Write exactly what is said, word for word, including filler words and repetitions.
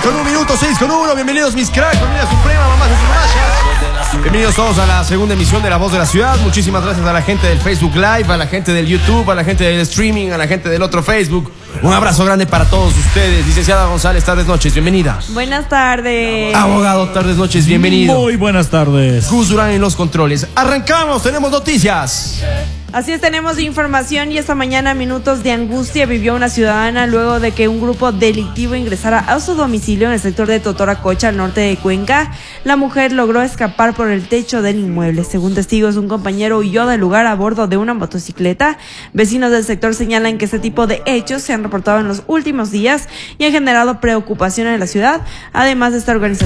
con un minuto, seis con uno. Bienvenidos mis cracks, familia suprema, mamás de sus Bienvenidos todos a la segunda emisión de La Voz de la Ciudad. Muchísimas gracias a la gente del Facebook Live, a la gente del YouTube, a la gente del streaming, a la gente del otro Facebook. Un abrazo grande para todos ustedes. Licenciada González, tardes, noches, bienvenida. Buenas tardes. Abogado, tardes, noches, bienvenido. Muy buenas tardes. Gus Durán en los controles. Arrancamos, tenemos noticias. Así es, tenemos información y esta mañana minutos de angustia vivió una ciudadana luego de que un grupo delictivo ingresara a su domicilio en el sector de Totoracocha, al norte de Cuenca. La mujer logró escapar por el techo del inmueble. Según testigos, un compañero huyó del lugar a bordo de una motocicleta. Vecinos del sector señalan que este tipo de hechos se han reportado en los últimos días y han generado preocupación en la ciudad. Además de esta organización